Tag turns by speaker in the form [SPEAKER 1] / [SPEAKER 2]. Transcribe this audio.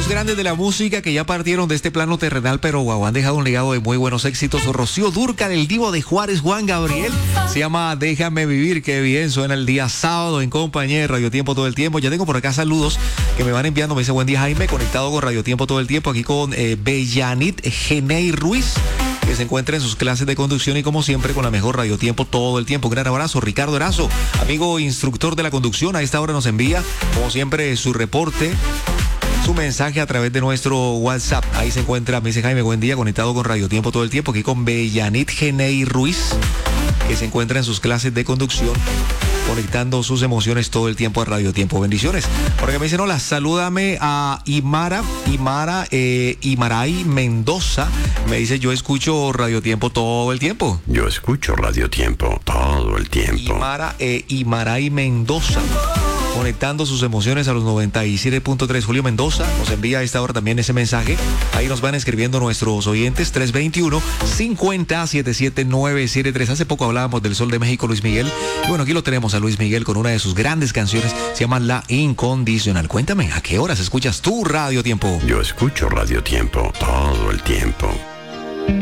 [SPEAKER 1] Dos grandes de la música que ya partieron de este plano terrenal, pero wow, han dejado un legado de muy buenos éxitos. Rocío Dúrcal, el Divo de Juárez, Juan Gabriel. Se llama Déjame Vivir, qué bien, suena el día sábado en compañía de Radio Tiempo todo el tiempo. Ya tengo por acá saludos que me van enviando. Me dice buen día Jaime, conectado con Radio Tiempo todo el tiempo, aquí con Bellanit Genei Ruiz, que se encuentra en sus clases de conducción y como siempre con la mejor Radio Tiempo todo el tiempo. Un gran abrazo. Ricardo Erazo, amigo instructor de la conducción, a esta hora nos envía como siempre su reporte, su mensaje a través de nuestro WhatsApp. Ahí se encuentra, me dice Jaime, buen día, conectado con Radio Tiempo todo el tiempo, aquí con Bellanit Genei Ruiz, que se encuentra en sus clases de conducción, conectando sus emociones todo el tiempo a Radio Tiempo. Bendiciones. Porque me dicen, hola, salúdame a Imaray Mendoza. Me dice, yo escucho Radio Tiempo todo el tiempo.
[SPEAKER 2] Yo escucho Radio Tiempo todo el tiempo.
[SPEAKER 1] Imaray Mendoza, conectando sus emociones a los 97.3. Julio Mendoza nos envía a esta hora también ese mensaje. Ahí nos van escribiendo nuestros oyentes. 321-50-77973. Hace poco hablábamos del Sol de México, Luis Miguel. Y bueno, aquí lo tenemos a Luis Miguel con una de sus grandes canciones. Se llama La Incondicional. Cuéntame, ¿a qué horas escuchas tu Radio Tiempo?
[SPEAKER 2] Yo escucho Radio Tiempo todo el tiempo.